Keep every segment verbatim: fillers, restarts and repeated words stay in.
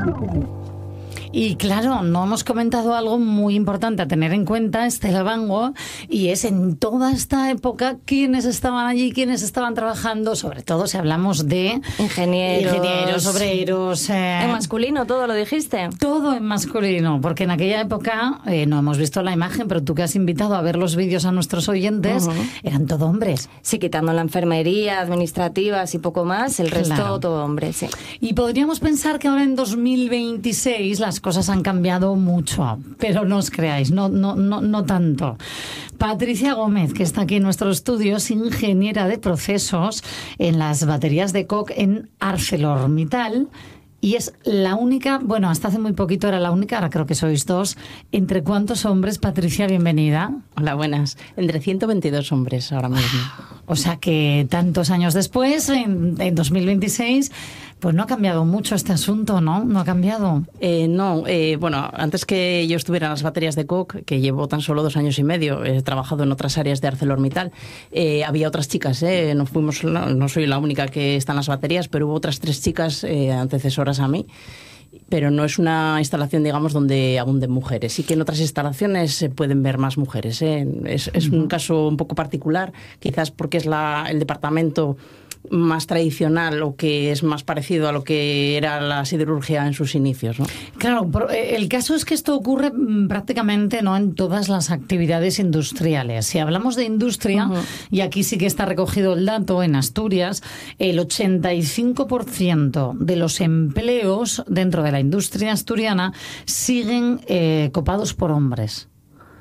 Y claro, no hemos comentado algo muy importante a tener en cuenta, Estela Bango, y es en toda esta época quiénes estaban allí, quiénes estaban trabajando, sobre todo si hablamos de ingenieros, ingenieros obreros. Eh, en masculino, todo lo dijiste. Todo en masculino, porque en aquella época, eh, no hemos visto la imagen, pero tú que has invitado a ver los vídeos a nuestros oyentes, uh-huh. eran todo hombres. Sí, quitando la enfermería, administrativas y poco más, el resto claro. todo hombres, sí. Y podríamos pensar que ahora en dos mil veintiséis las cosas han cambiado mucho, pero no os creáis, no, no, no, no tanto. Patricia Gómez, que está aquí en nuestro estudio, es ingeniera de procesos en las baterías de coque en ArcelorMittal. Y es la única, bueno, hasta hace muy poquito era la única, ahora creo que sois dos. ¿Entre cuántos hombres, Patricia? Bienvenida. Hola, buenas. Entre ciento veintidós hombres ahora mismo. O sea que tantos años después, en, en dos mil veintiséis, pues no ha cambiado mucho este asunto, ¿no? ¿No ha cambiado? Eh, no, eh, bueno, antes que yo estuviera en las baterías de coque, que llevo tan solo dos años y medio, he trabajado en otras áreas de ArcelorMittal, eh, había otras chicas, eh, no fuimos, no, no soy la única que está en las baterías, pero hubo otras tres chicas eh, antecesoras a mí, pero no es una instalación, digamos, donde abunden mujeres. Sí que en otras instalaciones se pueden ver más mujeres, ¿eh? Es, es un caso un poco particular, quizás porque es la, el departamento más tradicional o que es más parecido a lo que era la siderurgia en sus inicios, ¿no? Claro, el caso es que esto ocurre prácticamente no en todas las actividades industriales. Si hablamos de industria, uh-huh. y aquí sí que está recogido el dato en Asturias, el ochenta y cinco por ciento de los empleos dentro de la industria asturiana siguen eh, copados por hombres.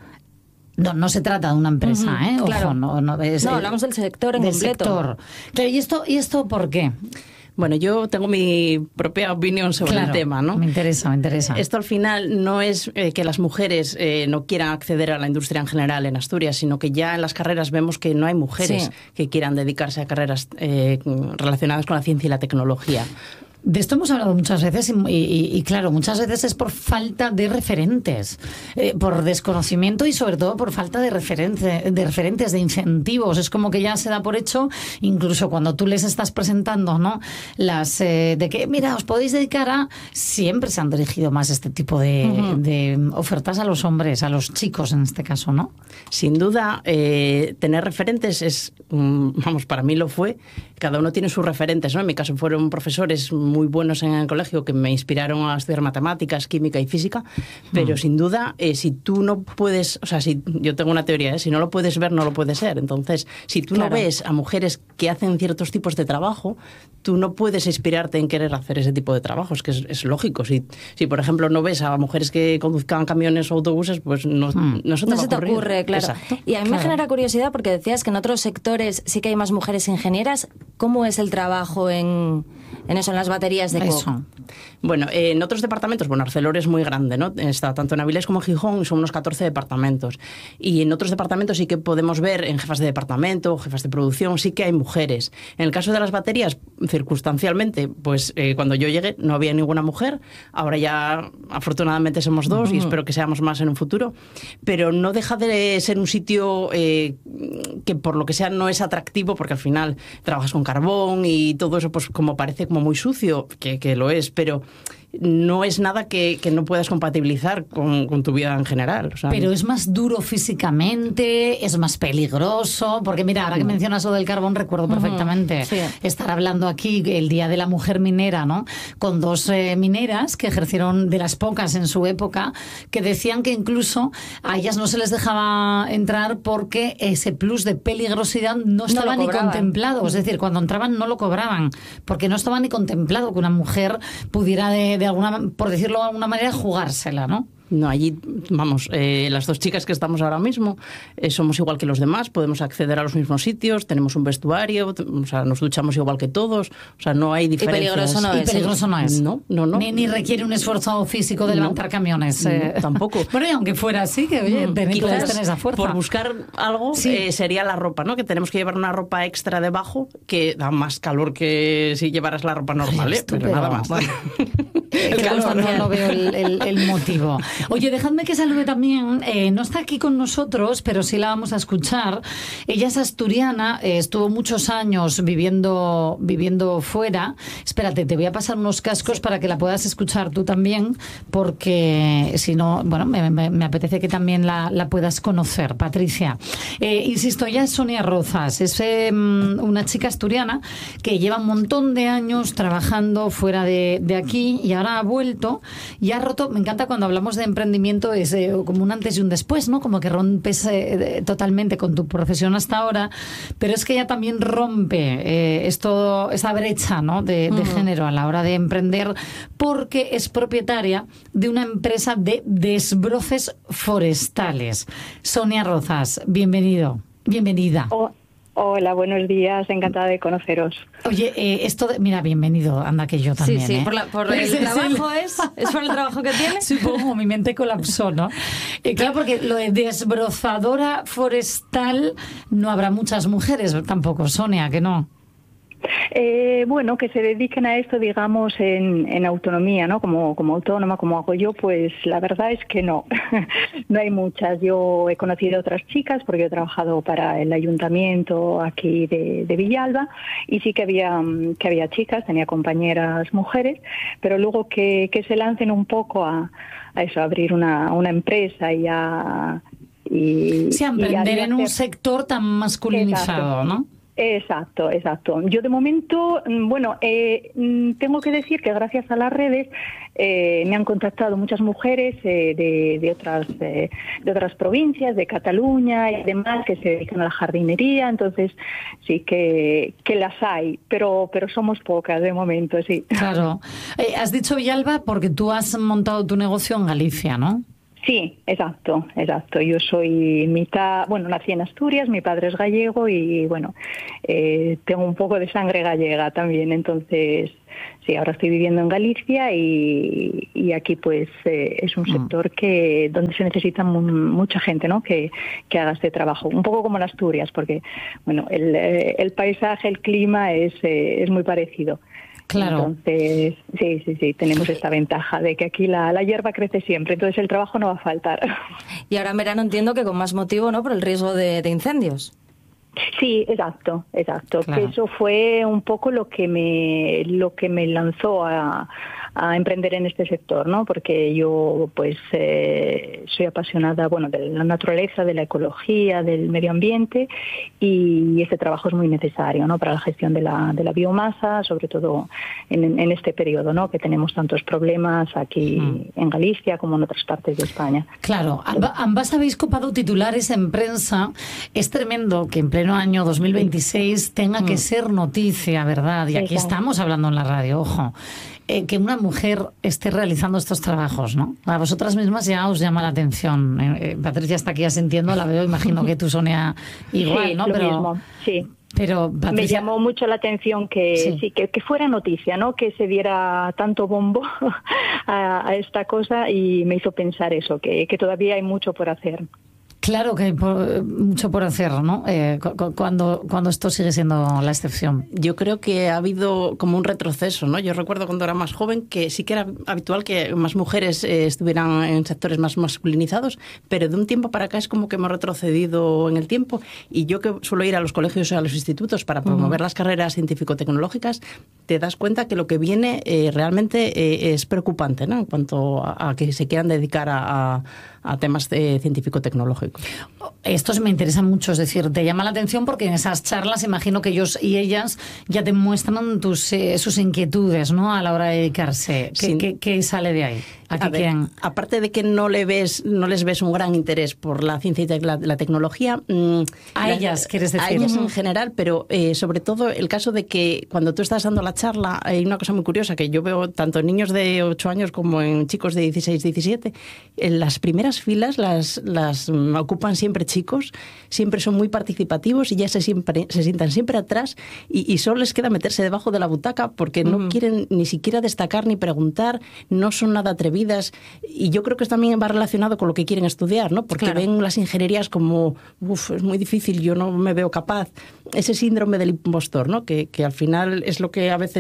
No, no se trata de una empresa, uh-huh, ¿eh? Ojo, claro. no, no, es, no, hablamos del sector en del completo. Sector. Claro, ¿y esto, ¿y esto por qué? Bueno, yo tengo mi propia opinión sobre claro, el tema, ¿no? Me interesa, me interesa. Esto al final no es eh, que las mujeres eh, no quieran acceder a la industria en general en Asturias, sino que ya en las carreras vemos que no hay mujeres sí. que quieran dedicarse a carreras eh, relacionadas con la ciencia y la tecnología. De esto hemos hablado muchas veces y, y, y claro, muchas veces es por falta de referentes, eh, por desconocimiento y sobre todo por falta de, referente, de referentes, de incentivos. Es como que ya se da por hecho, incluso cuando tú les estás presentando, ¿no? Las eh, de que, mira, os podéis dedicar a... Siempre se han dirigido más este tipo de, uh-huh. de ofertas a los hombres, a los chicos en este caso, ¿no? Sin duda, eh, tener referentes es, vamos, para mí lo fue. Cada uno tiene sus referentes, ¿no? En mi caso fueron profesores muy buenos en el colegio que me inspiraron a estudiar matemáticas, química y física, pero mm. sin duda, eh, si tú no puedes, o sea, si yo tengo una teoría, ¿eh? Si no lo puedes ver, no lo puedes ser. Entonces, si tú claro. no ves a mujeres que hacen ciertos tipos de trabajo, tú no puedes inspirarte en querer hacer ese tipo de trabajos, que es, es lógico. Si, si, por ejemplo, no ves a mujeres que conduzcan camiones o autobuses, pues no, mm. no se te, no va se te a ocurrir. ocurre, claro. Exacto. Y a mí claro. me genera curiosidad porque decías que en otros sectores sí que hay más mujeres ingenieras. ¿Cómo es el trabajo en, en eso, en las baterías de coque? Bueno, eh, en otros departamentos, bueno, Arcelor es muy grande, ¿no? Está tanto en Avilés como en Gijón, son unos catorce departamentos. Y en otros departamentos sí que podemos ver, en jefas de departamento, jefas de producción, sí que hay mujeres. En el caso de las baterías, circunstancialmente, pues eh, cuando yo llegué no había ninguna mujer. Ahora ya, afortunadamente, somos dos uh-huh. y espero que seamos más en un futuro. Pero no deja de ser un sitio eh, que por lo que sea no es atractivo, porque al final trabajas con carbón y todo eso, pues como parece como muy sucio, que, que lo es, pero no es nada que, que no puedas compatibilizar con, con tu vida en general. O sea, pero es más duro físicamente, es más peligroso, porque mira, ahora que no. mencionas lo del carbón, recuerdo perfectamente uh-huh. sí. estar hablando aquí el Día de la Mujer Minera, ¿no? Con dos eh, mineras que ejercieron, de las pocas en su época, que decían que incluso a ellas no se les dejaba entrar porque ese plus de peligrosidad no estaba no ni contemplado. Es decir, cuando entraban no lo cobraban, porque no estaba ni contemplado que una mujer pudiera de, de alguna, por decirlo de alguna manera, jugársela, ¿no? No, allí, vamos, eh, las dos chicas que estamos ahora mismo eh, somos igual que los demás, podemos acceder a los mismos sitios, tenemos un vestuario, o sea, nos duchamos igual que todos, o sea, no hay diferencias. Y peligroso no y es. peligroso no es. No, no, no. Ni, ni requiere un esfuerzo físico de levantar no, camiones. Eh. No, tampoco. Bueno, y aunque fuera así, que oye, tenéis que tener esa fuerza. Por buscar algo sí. eh, sería la ropa, ¿no? Que tenemos que llevar una ropa extra debajo que da más calor que si llevaras la ropa normal, Ay, ¿eh? Pero nada más. Bueno. El calor, no, no veo el, el, el motivo. Oye, dejadme que salude también, eh, no está aquí con nosotros, pero sí la vamos a escuchar. Ella es asturiana, eh, estuvo muchos años viviendo, viviendo fuera. Espérate, te voy a pasar unos cascos para que la puedas escuchar tú también, porque si no, bueno, me, me, me apetece que también la, la puedas conocer, Patricia. Eh, insisto, ella es Sonia Rozas, es eh, una chica asturiana que lleva un montón de años trabajando fuera de, de aquí y ahora ha vuelto y ha roto. Me encanta cuando hablamos de emprendimiento, es eh, como un antes y un después, ¿no? Como que rompes eh, totalmente con tu profesión hasta ahora, pero es que ella también rompe eh, esto, esa brecha, ¿no? de, de uh-huh. género a la hora de emprender, porque es propietaria de una empresa de desbroces forestales. Sonia Rozas, bienvenido, bienvenida. Oh. Hola, buenos días, encantada de conoceros. Oye, eh, esto, de, mira, bienvenido, anda que yo también. Sí, sí, ¿eh? por, la, por el sí, trabajo sí. es, es por el trabajo que tienes. Supongo, mi mente colapsó, ¿no? Eh, claro, porque lo de desbrozadora forestal no habrá muchas mujeres tampoco, Sonia, que no. Eh, bueno, que se dediquen a esto, digamos, en, en autonomía, ¿no? Como, como autónoma, como hago yo, pues la verdad es que no. No hay muchas. Yo he conocido otras chicas porque he trabajado para el ayuntamiento aquí de, de Villalba y sí que había, que había chicas, tenía compañeras mujeres, pero luego que, que se lancen un poco a, a eso, a abrir una, una empresa y a... Y, sí, a emprender y a en un sector tan masculinizado, ¿no? Exacto, exacto. Yo de momento, bueno, eh, tengo que decir que gracias a las redes eh, me han contactado muchas mujeres eh, de, de otras eh, de otras provincias, de Cataluña y demás, que se dedican a la jardinería. Entonces sí que, que las hay, pero pero somos pocas de momento, sí. Claro. Eh, has dicho Villalba porque tú has montado tu negocio en Galicia, ¿no? Sí, exacto, exacto. Yo soy mitad, bueno, nací en Asturias, mi padre es gallego y, bueno, eh, tengo un poco de sangre gallega también. Entonces, sí, ahora estoy viviendo en Galicia y, y aquí, pues, eh, es un sector que donde se necesita mu- mucha gente, ¿no? Que, que haga este trabajo. Un poco como en Asturias, porque, bueno, el, el paisaje, el clima es, eh, es muy parecido. Claro. Entonces, sí, sí, sí, tenemos esta ventaja de que aquí la, la hierba crece siempre, entonces el trabajo no va a faltar. Y ahora en verano entiendo que con más motivo, ¿no?, por el riesgo de, de incendios. Sí, exacto, exacto. Claro. Que eso fue un poco lo que me lo que me lanzó a, a emprender en este sector, ¿no? Porque yo, pues, eh, soy apasionada, bueno, de la naturaleza, de la ecología, del medio ambiente, y este trabajo es muy necesario, ¿no? Para la gestión de la de la biomasa, sobre todo en, en este periodo, ¿no? Que tenemos tantos problemas aquí mm. en Galicia como en otras partes de España. Claro, Amb- ambas habéis copado titulares en prensa. Es tremendo que en pleno año dos mil veintiséis tenga mm. que ser noticia, ¿verdad? Y aquí Exacto. estamos hablando en la radio, ojo. Eh, que una mujer esté realizando estos trabajos, ¿no? A vosotras mismas ya os llama la atención. Eh, Patricia está aquí asintiendo, la veo, imagino que tú, Sonia, igual, sí, ¿no? Lo Pero mismo, sí. Pero Patricia... Me llamó mucho la atención que sí. Sí, que, que fuera noticia, ¿no? Que se diera tanto bombo a, a esta cosa, y me hizo pensar eso, que, que todavía hay mucho por hacer. Claro que hay por, mucho por hacer, ¿no? Eh, cu- cuando, cuando esto sigue siendo la excepción. Yo creo que ha habido como un retroceso, ¿no? Yo recuerdo cuando era más joven que sí que era habitual que más mujeres eh, estuvieran en sectores más masculinizados, pero de un tiempo para acá es como que hemos retrocedido en el tiempo. Y yo, que suelo ir a los colegios y a los institutos para promover uh-huh. las carreras científico-tecnológicas, te das cuenta que lo que viene eh, realmente eh, es preocupante, ¿no? En cuanto a, a que se quieran dedicar a, a, a temas eh, científico-tecnológicos. Estos me interesan mucho, es decir, te llama la atención porque en esas charlas imagino que ellos y ellas ya te muestran tus, eh, sus inquietudes, ¿no? A la hora de dedicarse. ¿Qué, sí. ¿qué, qué sale de ahí? ¿A a ver, aparte de que no le ves, no les ves un gran interés por la ciencia y te- la, la tecnología, mmm, a la, ellas, ¿quieres decir? A ellas en general, pero eh, sobre todo el caso de que cuando tú estás dando la charla, hay una cosa muy curiosa que yo veo tanto en niños de ocho años como en chicos de dieciséis, diecisiete, en las primeras filas las, las um, ocupan siempre chicos, siempre son muy participativos y ya se, siempre, se sientan siempre atrás, y, y solo les queda meterse debajo de la butaca porque no mm. quieren ni siquiera destacar ni preguntar, no son nada atrevidos. Y yo creo que esto también va relacionado con lo que quieren estudiar, ¿no? Porque claro. ven las ingenierías como, uff, es muy difícil, yo no me veo capaz. Ese síndrome del impostor, ¿no? Que, que al final es lo que a veces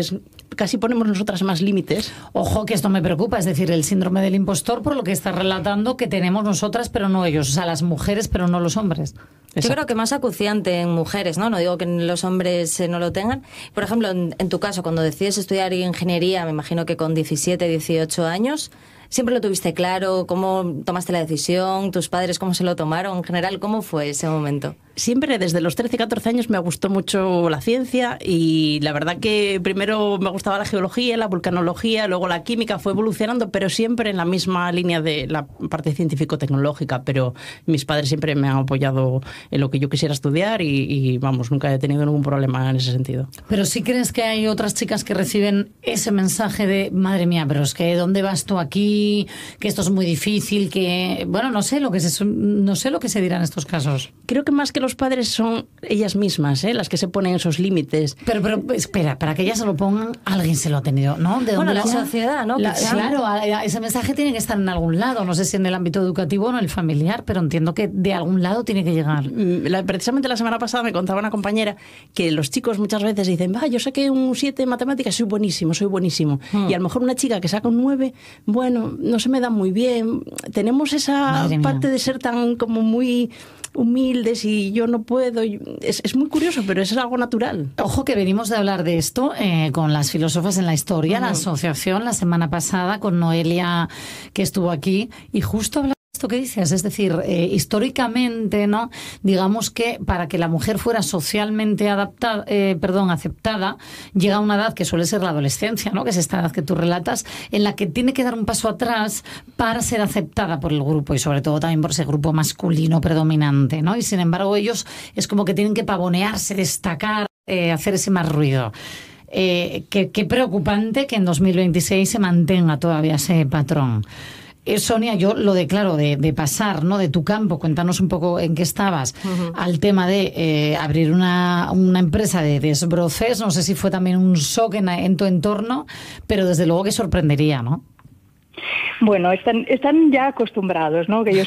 casi ponemos nosotras más límites. Ojo, que esto me preocupa, es decir, el síndrome del impostor, por lo que estás relatando, que tenemos nosotras, pero no ellos, o sea, las mujeres, pero no los hombres. Yo creo que más acuciante en mujeres, ¿no? No digo que los hombres eh, no lo tengan. Por ejemplo, en, en tu caso, cuando decides estudiar ingeniería, me imagino que con diecisiete, dieciocho años, ¿siempre lo tuviste claro? ¿Cómo tomaste la decisión? ¿Tus padres cómo se lo tomaron? En general, ¿cómo fue ese momento? Siempre desde los trece, catorce años me gustó mucho la ciencia y la verdad que primero me gustaba la geología, la vulcanología, luego la química, fue evolucionando, pero siempre en la misma línea de la parte científico-tecnológica, pero mis padres siempre me han apoyado en lo que yo quisiera estudiar y, y vamos, nunca he tenido ningún problema en ese sentido. Pero sí crees que hay otras chicas que reciben ese mensaje de, madre mía, pero es que ¿dónde vas tú aquí? Que esto es muy difícil, que, bueno, no sé lo que se, no sé lo que se dirá en estos casos. Creo que más que los padres son ellas mismas, ¿eh? Las que se ponen esos límites. Pero, pero espera, para que ellas se lo pongan, alguien se lo ha tenido, ¿no? ¿De bueno, dónde la lo... sociedad, ¿no? La, Quizá. claro, ese mensaje tiene que estar en algún lado, no sé si en el ámbito educativo o en el familiar, pero entiendo que de algún lado tiene que llegar. La, precisamente la semana pasada me contaba una compañera que los chicos muchas veces dicen, va, yo saqué un siete en matemáticas, soy buenísimo, soy buenísimo. Hmm. Y a lo mejor una chica que saca un nueve, bueno, no se me da muy bien. Tenemos esa parte de ser tan como muy humildes y yo no puedo. Es, es muy curioso, pero es algo natural. Ojo que venimos de hablar de esto eh, con las filósofas en la historia, uh-huh. la asociación, la semana pasada con Noelia, que estuvo aquí, y justo hablamos esto que dices, es decir, eh, históricamente, ¿no? Digamos que para que la mujer fuera socialmente adaptada, eh, perdón, aceptada, llega a una edad que suele ser la adolescencia, ¿no? Que es esta edad que tú relatas, en la que tiene que dar un paso atrás para ser aceptada por el grupo y sobre todo también por ese grupo masculino predominante, ¿no? Y sin embargo ellos es como que tienen que pavonearse, destacar, eh, hacer ese más ruido. Eh, qué, qué preocupante que en dos mil veintiséis se mantenga todavía ese patrón. Eh, Sonia, yo lo declaro de, de pasar, ¿no? De tu campo, cuéntanos un poco en qué estabas, uh-huh. al tema de eh, abrir una, una empresa de desbroces. No sé si fue también un shock en, en tu entorno, pero desde luego que sorprendería, ¿no? Bueno, están, están ya acostumbrados, ¿no? Que yo